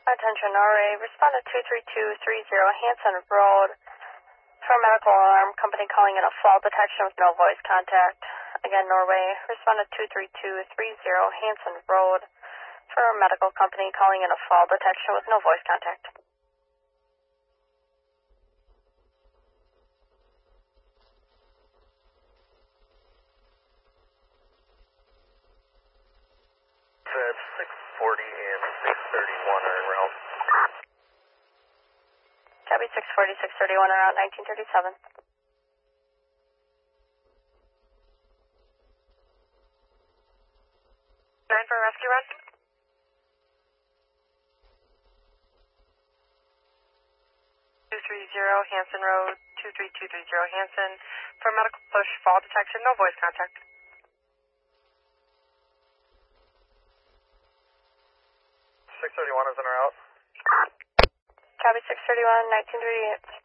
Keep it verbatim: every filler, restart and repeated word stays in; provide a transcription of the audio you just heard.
Attention R A, respond to two three two three zero Hanson Road for a medical alarm company calling in a fall detection with no voice contact. Again, Norway, respond to two three two three zero Hanson Road for a medical company calling in a fall detection with no voice contact. six forty and six thirty-one are en route. Copy six forty, six thirty-one are out, nineteen thirty-seven. Nine for a rescue run. two three zero Hanson Road, two three two three zero Hanson for medical push, fall detection, no voice contact. six thirty-one is en route. Copy six thirty-one, nineteen thirty-eight.